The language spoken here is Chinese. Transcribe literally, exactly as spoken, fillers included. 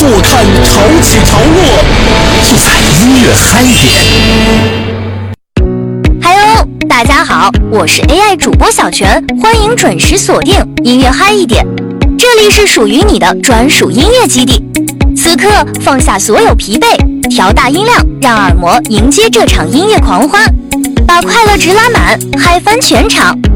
坐看潮起潮落，就在音乐嗨点。 嗨哟，大家好，我是 A I 主播小泉，欢迎准时锁定音乐嗨一点，这里是属于你的专属音乐基地。此刻放下所有疲惫，调大音量，让耳膜迎接这场音乐狂欢，把快乐值拉满，嗨翻全场。